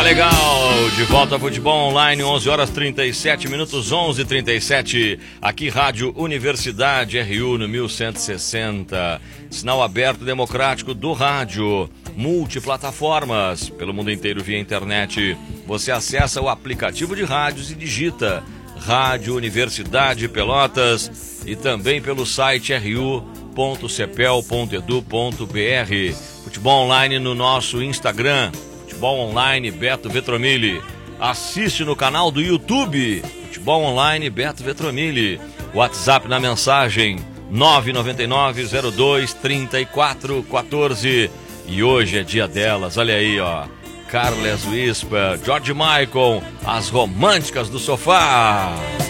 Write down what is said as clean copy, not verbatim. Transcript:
Tá legal, de volta ao Futebol Online, 11 horas 37 minutos, 11h37, aqui Rádio Universidade RU no 1160, sinal aberto democrático do rádio, multiplataformas, pelo mundo inteiro via internet. Você acessa o aplicativo de rádios e digita Rádio Universidade Pelotas e também pelo site ru.cepel.edu.br. Futebol Online no nosso Instagram, Futebol Online Beto Vetromilli. Assiste no canal do YouTube, Futebol Online Beto Vetromilli. WhatsApp na mensagem 999-02-3414. E hoje é dia delas, olha aí, ó. Carles Whisper, George Michael, as românticas do sofá.